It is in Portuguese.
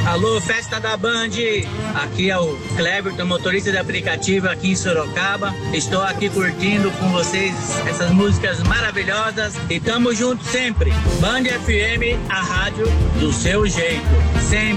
Alô, Festa da Band, aqui é o Cleberton, motorista de aplicativo aqui em Sorocaba. Estou aqui curtindo com vocês essas músicas maravilhosas e tamo junto sempre. Band FM, a rádio do seu jeito, sempre.